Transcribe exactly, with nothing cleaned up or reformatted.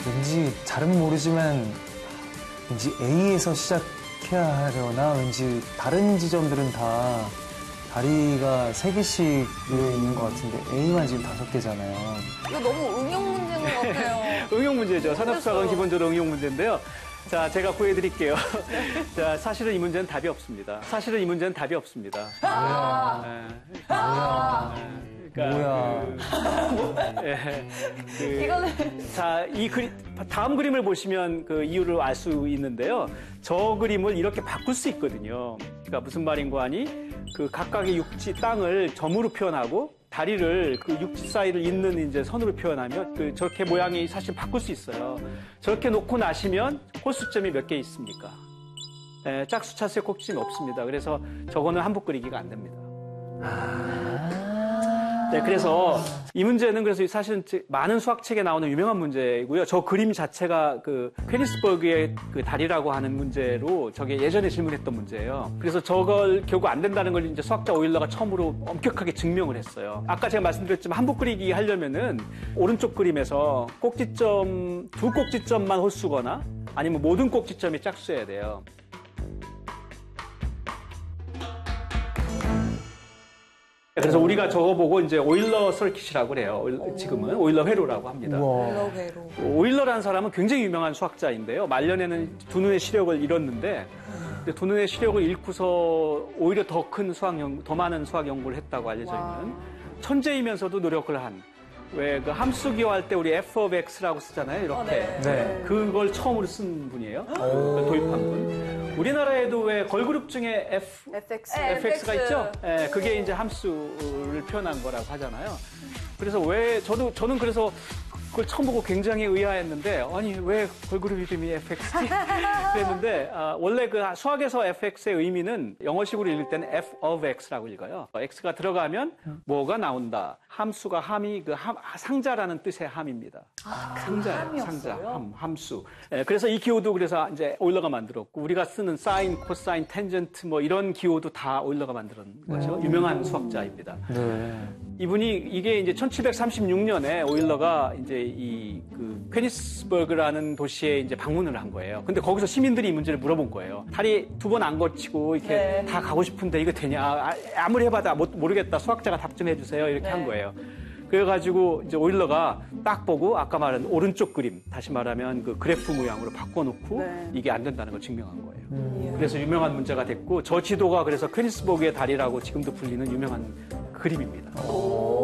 왠지 잘은 모르지만 왠지 A에서 시작해야 하려나 왠지 다른 지점들은 다 다리가 세 개씩 되어 있는 것 같은데 A만 지금 다섯 개잖아요. 이거 너무 응용 문제인 것 같아요. 응용 문제죠. 산업수학은 기본적으로 응용 문제인데요. 자, 제가 구해드릴게요. 자, 사실은 이 문제는 답이 없습니다. 사실은 이 문제는 답이 없습니다. 아. 네. 뭐야. 그러니까 뭐야. 그, 예, 그, 이거는. 자, 이 그림, 다음 그림을 보시면 그 이유를 알 수 있는데요. 저 그림을 이렇게 바꿀 수 있거든요. 그러니까 무슨 말인고 하니 그 각각의 육지 땅을 점으로 표현하고 다리를 그 육지 사이를 잇는 이제 선으로 표현하면 그 저렇게 모양이 사실 바꿀 수 있어요. 저렇게 놓고 나시면 홀수점이 몇 개 있습니까? 예, 짝수 차수의 꼭지는 없습니다. 그래서 저거는 한복 그리기가 안 됩니다. 네, 그래서 이 문제는 그래서 사실은 많은 수학책에 나오는 유명한 문제이고요. 저 그림 자체가 그 퀘니스버그의 그 다리라고 하는 문제로 저게 예전에 질문했던 문제예요. 그래서 저걸 결국 안 된다는 걸 이제 수학자 오일러가 처음으로 엄격하게 증명을 했어요. 아까 제가 말씀드렸지만 한복 그리기 하려면은 오른쪽 그림에서 꼭지점 두 꼭지점만 홀수거나 아니면 모든 꼭지점이 짝수여야 돼요. 그래서 우리가 저거 보고 이제 오일러 서킷이라고 그래요. 지금은 오일러 회로라고 합니다. 오일러 회로. 오일러라는 사람은 굉장히 유명한 수학자인데요. 말년에는 두 눈의 시력을 잃었는데 두 눈의 시력을 잃고서 오히려 더 큰 수학 연, 더 많은 수학 연구를 했다고 알려져 있는 천재이면서도 노력을 한. 왜 그 함수 기호할 때 우리 f of x라고 쓰잖아요. 이렇게. 어, 네. 네. 그걸 처음으로 쓴 분이에요. 도입한 분. 우리나라에도 왜 걸그룹 중에 F, 에프엑스. 에프엑스가 있죠? 예, 그게 이제 함수를 표현한 거라고 하잖아요. 그래서 왜, 저도, 저는 그래서 그걸 처음 보고 굉장히 의아했는데, 아니, 왜 걸그룹 이름이 에프엑스지? 그랬는데, 아, 원래 그 수학에서 에프엑스의 의미는 영어식으로 읽을 때는 F of X라고 읽어요. X가 들어가면 뭐가 나온다. 함수가 함이 그 함, 상자라는 뜻의 함입니다. 아, 상자예요, 상자, 함, 함수. 예, 그래서 이 기호도 그래서 이제 오일러가 만들었고, 우리가 쓰는 사인, 코사인, 텐전트 뭐 이런 기호도 다 오일러가 만든 거죠. 유명한 수학자입니다. 네. 이분이 이게 이제 천칠백삼십육 년에 오일러가 이제 이 그 퀘니스버그라는 도시에 이제 방문을 한 거예요. 근데 거기서 시민들이 이 문제를 물어본 거예요. 다리 두 번 안 거치고 이렇게 네. 다 다 가고 싶은데 이거 되냐? 아, 아무리 해봐도 모르겠다. 수학자가 답변해 주세요. 이렇게 네. 한 거예요. 그래가지고 이제 오일러가 딱 보고 아까 말한 오른쪽 그림, 다시 말하면 그 그래프 모양으로 바꿔놓고 네. 이게 안 된다는 걸 증명한 거예요. 음. 그래서 유명한 문제가 됐고 저 지도가 그래서 퀘니스버그의 다리라고 지금도 불리는 유명한 그림입니다. 오.